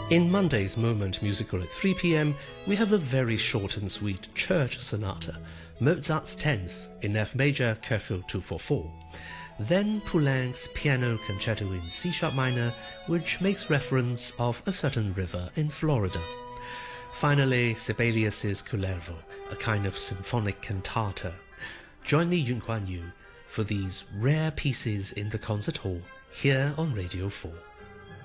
In Monday's Moment Musical at 3 p.m, we have a very short and sweet Church Sonata, Mozart's 10th in F major, Copperfield 244. Then Poulenc's Piano Concerto in C-sharp minor, which makes reference of a certain river in Florida. Finally, Sibelius's Kullervo, a kind of symphonic cantata. Join me, Yun Kuan Yu, for these rare pieces in the concert hall here on Radio 4.